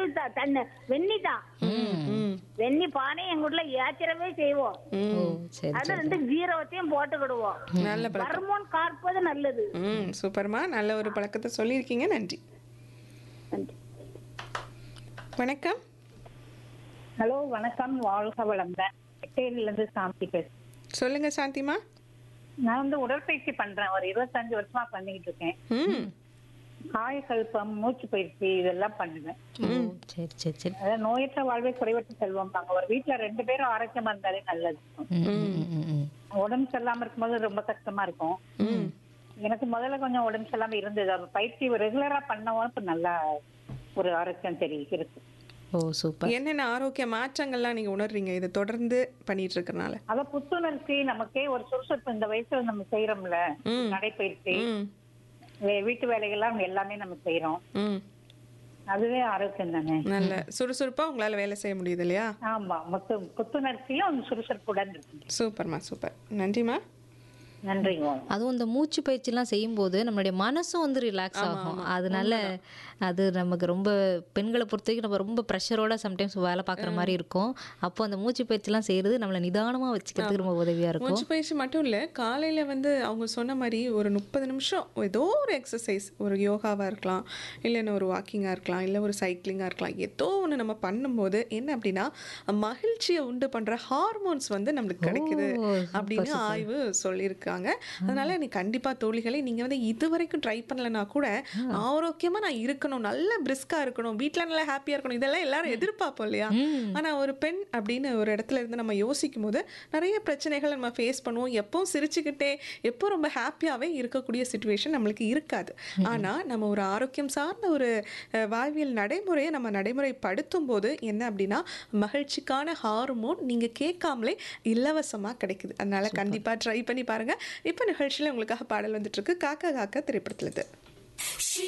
பால் தான் தண்ணி வெண்ணி தான். வெண்ணி பானை எங்க வீட்ல ஏச்சரவே செய்வோம். ஓ சரி அது சரி. வந்து ஜீரகத்தையும் போட்டுக்கிடுவோம். நல்ல பழக்கம். ஹார்மோன் காப்பது நல்லது. சூப்பர்மா, நல்ல ஒரு பழக்கத்தை சொல்லியிருக்கீங்க. நன்றி. நன்றி. வணக்கம். ஹலோ வணக்கம், வாழ்க வளமுடன். செட்டேரியில இருந்து சாந்தி பேசுறேன். சொல்லுங்க சாந்திமா. நான் வந்து உடற்பயிற்சி பண்றேன், ஒரு 25 வருஷமா பண்ணிக்கிட்டு இருக்கேன். ம் காயக்கல்பம், மூச்சு பயிற்சி இதெல்லாம் பண்ணுவேன். ஓ சரி சரி சரி. அதாவது நோயற்ற வாழ்வே குறைவற்ற செல்வம். ஒரு வீட்டுல 2 பேரும் ஆரோக்கியமா இருந்தாலே நல்லது. உடம்பு சரியில்லாம இருக்கும்போது ரொம்ப கஷ்டமா இருக்கும். எனக்கு முதல்ல கொஞ்சம் உடம்பு சரியில்லாம இருந்தது. ஒரு பயிற்சி ரெகுலரா பண்ணவும் இப்ப நல்லா ஒரு ஆரோக்கியம் இருக்கு. ஓ சூப்பர். என்னென்ன ஆரோக்கிய மாற்றங்கள்லாம் நீங்க உணர்றீங்க இதை தொடர்ந்து பண்ணிட்டு இருக்கறனால? அத புத்துணர்ச்சி, நமக்கே ஒரு சுறுசுறுப்பு. இந்த வயசுல நம்ம செய்யறோம்ல நடைப்பயிற்சி, வீட்டு வேலைகள்லாம் எல்லாமே நம்ம செய்யறோம். அதுவே ஆரோக்கியம் தானே. நல்ல சுறுசுறுப்பா உங்களால வேலை செய்ய முடியுது இல்லையா? ஆமா, புத்துணர்ச்சியும் சுறுசுறுப்புடன் இருக்கு. சூப்பர்மா, சூப்பர். நன்றிமா. நன்றிங்க. அதுவும் இந்த மூச்சு பயிற்சிலாம் செய்யும்போது நம்மளுடைய மனசும் வந்து ரிலாக்ஸ் ஆகும். அதனால அது நமக்கு ரொம்ப, பெண்களை பொறுத்த வரைக்கும் நம்ம ரொம்ப ப்ரெஷரோட சம்டைம்ஸ் வேலை பார்க்குற மாதிரி இருக்கும். அப்போ அந்த மூச்சு பயிற்சிலாம் செய்கிறது நம்மளை நிதானமாக வச்சுக்கிறதுக்கு ரொம்ப உதவியாக இருக்கும். மூச்சு பயிற்சி மட்டும் இல்லை, காலையில் வந்து அவங்க சொன்ன மாதிரி ஒரு 30 நிமிஷம் ஏதோ ஒரு எக்ஸசைஸ், ஒரு யோகாவாக இருக்கலாம், இல்லைன்னா ஒரு வாக்கிங்காக இருக்கலாம், இல்லை ஒரு சைக்கிளிங்காக இருக்கலாம், ஏதோ ஒன்று நம்ம பண்ணும்போது என்ன அப்படின்னா மகிழ்ச்சியை உண்டு பண்ணுற ஹார்மோன்ஸ் வந்து நம்மளுக்கு கிடைக்குது அப்படின்னு ஆய்வு சொல்லியிருக்காங்க. அதனால நீ கண்டிப்பாக தோழிகளை நீங்கள் வந்து இது வரைக்கும் ட்ரை பண்ணலைன்னா கூட ஆரோக்கியமாக நான் இருக்கணும், நல்ல பிரிஸ்கா இருக்கணும், வீட்டில் நல்லா ஹாப்பியாக இருக்கணும், இதெல்லாம் எல்லாரும் எதிர்பார்ப்போம் இல்லையா? ஆனால் ஒரு பெண் அப்படின்னு ஒரு இடத்துல இருந்து நம்ம யோசிக்கும் போது நிறைய பிரச்சனைகள் நம்ம ஃபேஸ் பண்ணுவோம். எப்பவும் சிரிச்சுக்கிட்டே எப்போ ரொம்ப ஹாப்பியாகவே இருக்கக்கூடிய சுச்சுவேஷன் நம்மளுக்கு இருக்காது. ஆனால் நம்ம ஒரு ஆரோக்கியம் சார்ந்த ஒரு வாழ்வியல் நடைமுறையை நம்ம நடைமுறைப்படுத்தும் போது என்ன அப்படின்னா மகிழ்ச்சிக்கான ஹார்மோன் நீங்கள் கேட்காமலே இலவசமாக கிடைக்குது. அதனால கண்டிப்பாக ட்ரை பண்ணி பாருங்கள். இப்போ நிகழ்ச்சியில் உங்களுக்காக பாடல் வந்துட்டு இருக்கு, காக்கா காக்கா திரைப்படத்தில்.